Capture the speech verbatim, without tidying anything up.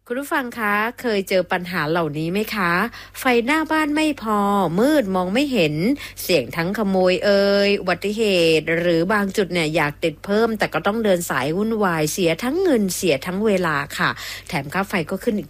คุณผู้ฟังคะเคยเจอปัญหาเหล่านี้ไหมคะไฟหน้าบ้านไม่พอมืดมองไม่เห็นเสี่ยงทั้งขโมยเอ่ยอุบัติเหตุหรือบางจุดเนี่ยอยากติดเพิ่มแต่ก็ต้องเดินสายวุ่นวายเสียทั้งเงินเสียทั้งเวลาค่ะแถมค่าไฟก็ขึ้นอีก